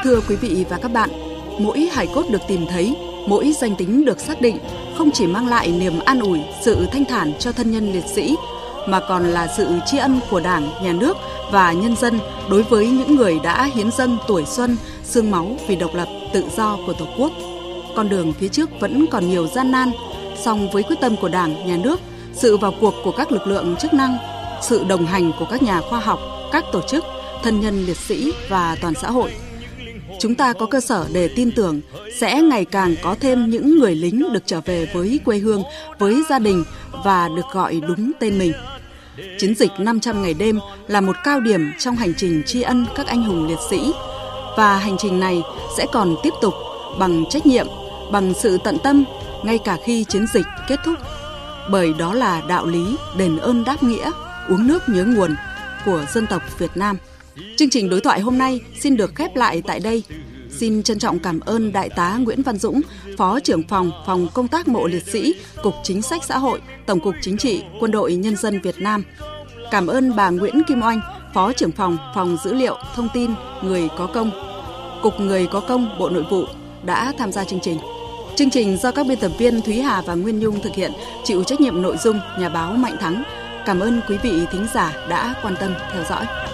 Thưa quý vị và các bạn, mỗi hài cốt được tìm thấy, mỗi danh tính được xác định không chỉ mang lại niềm an ủi, sự thanh thản cho thân nhân liệt sĩ, mà còn là sự tri ân của Đảng, Nhà nước và nhân dân đối với những người đã hiến dâng tuổi xuân, xương máu vì độc lập, tự do của Tổ quốc. Con đường phía trước vẫn còn nhiều gian nan, song với quyết tâm của Đảng, Nhà nước, sự vào cuộc của các lực lượng chức năng, sự đồng hành của các nhà khoa học, các tổ chức, thân nhân liệt sĩ và toàn xã hội, chúng ta có cơ sở để tin tưởng sẽ ngày càng có thêm những người lính được trở về với quê hương, với gia đình và được gọi đúng tên mình. Chiến dịch 500 ngày đêm là một cao điểm trong hành trình tri ân các anh hùng liệt sĩ, và hành trình này sẽ còn tiếp tục bằng trách nhiệm, bằng sự tận tâm ngay cả khi chiến dịch kết thúc, bởi đó là đạo lý đền ơn đáp nghĩa, uống nước nhớ nguồn của dân tộc Việt Nam. Chương trình đối thoại hôm nay xin được khép lại tại đây. Xin trân trọng cảm ơn Đại tá Nguyễn Văn Dũng, Phó trưởng phòng công tác mộ liệt sĩ, Cục Chính sách Xã hội, Tổng cục Chính trị, Quân đội Nhân dân Việt Nam. Cảm ơn bà Nguyễn Kim Oanh, Phó trưởng phòng dữ liệu, thông tin, người có công, Cục Người có công, Bộ Nội vụ đã tham gia chương trình. Chương trình do các biên tập viên Thúy Hà và Nguyên Nhung thực hiện, chịu trách nhiệm nội dung nhà báo Mạnh Thắng. Cảm ơn quý vị thính giả đã quan tâm theo dõi.